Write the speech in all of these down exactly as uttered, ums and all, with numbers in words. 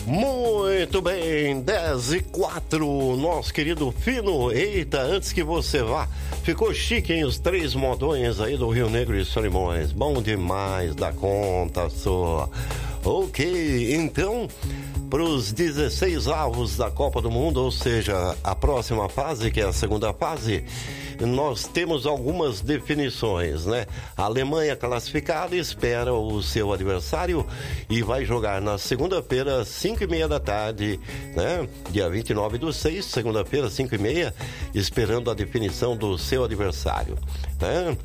Muito bem, dez e quatro, nosso querido Fino. Eita, antes que você vá, ficou chique, hein? Os três modões aí do Rio Negro e Solimões. Bom demais da conta sua. Ok, então, para os dezesseis avos da Copa do Mundo, ou seja, a próxima fase, que é a segunda fase, nós temos algumas definições, né? A Alemanha classificada espera o seu adversário e vai jogar na segunda-feira, cinco e meia da tarde, né? Dia vinte e nove do seis, segunda-feira, cinco e meia, esperando a definição do seu adversário, né?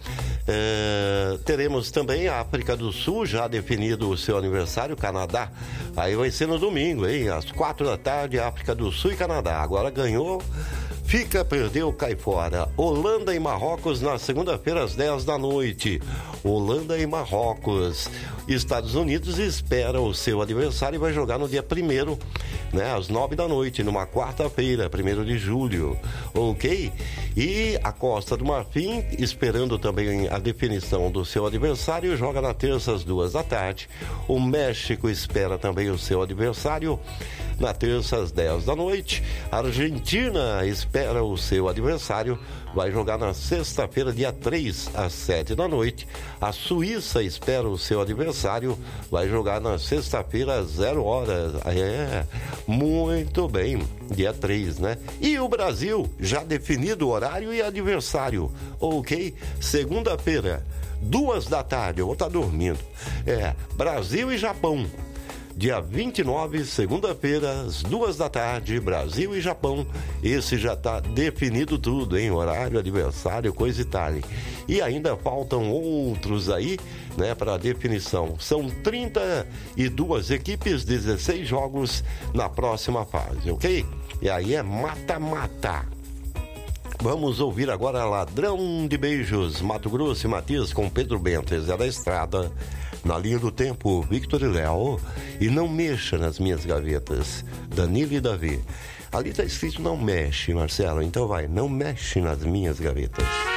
É, teremos também a África do Sul já definido o seu aniversário, Canadá. Aí vai ser no domingo, hein? Às quatro da tarde, África do Sul e Canadá. Agora ganhou, fica, perdeu, cai fora. Holanda e Marrocos na segunda-feira às dez da noite. Holanda e Marrocos. Estados Unidos espera o seu adversário e vai jogar no dia primeiro, né, às nove da noite, numa quarta-feira, primeiro de julho. Ok? E a Costa do Marfim, esperando também a definição do seu adversário, joga na terça às duas da tarde. O México espera também o seu adversário na terça às dez da noite. A Argentina espera o seu adversário, vai jogar na sexta-feira, dia três, às sete da noite. A Suíça espera o seu adversário, vai jogar na sexta-feira, às zero horas. É, muito bem, dia três, né? E o Brasil, já definido o horário e adversário, ok? Segunda-feira, duas da tarde, eu vou estar dormindo. É, Brasil e Japão. Dia vinte e nove, segunda-feira, às duas da tarde, Brasil e Japão. Esse já está definido tudo, hein? Horário, adversário, coisa e tal. E ainda faltam outros aí, né, para definição. São trinta e duas equipes, dezesseis jogos na próxima fase, ok? E aí é mata-mata. Vamos ouvir agora Ladrão de Beijos, Mato Grosso e Matias com Pedro Bento, Zé da Estrada. Na linha do tempo, Victor e Léo. E não mexa nas minhas gavetas, Danilo e Davi. Ali tá escrito não mexe, Marcelo. Então vai, não mexe nas minhas gavetas.